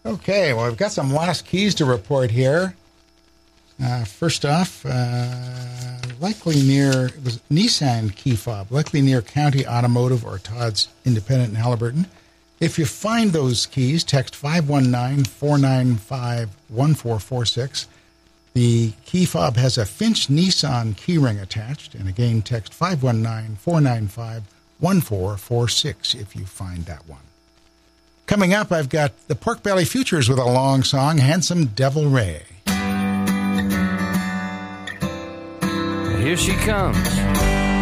Okay, well, I've got some lost keys to report here. First off, likely near, it was Nissan key fob, likely near County Automotive or Todd's Independent in Haliburton. If you find those keys, text 519-495-1446. The key fob has a Finch Nissan keyring attached. And again, text 519-495-1446 if you find that one. Coming up, I've got the Pork Belly Futures with a long song, Handsome Devil Ray. Here she comes,